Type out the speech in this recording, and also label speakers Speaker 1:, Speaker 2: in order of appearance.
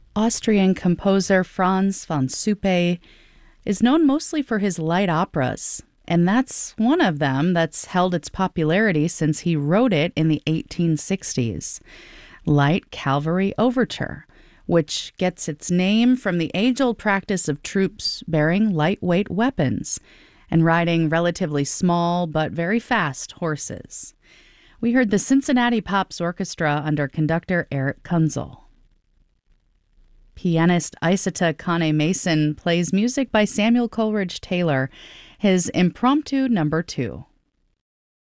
Speaker 1: Austrian composer Franz von Suppe is known mostly for his light operas, and that's one of them that's held its popularity since he wrote it in the 1860s. Light Cavalry Overture, which gets its name from the age-old practice of troops bearing lightweight weapons and riding relatively small but very fast horses. We heard the Cincinnati Pops Orchestra under conductor Eric Kunzel. Pianist Isata Kane Mason plays music by Samuel Coleridge Taylor, his Impromptu No. 2.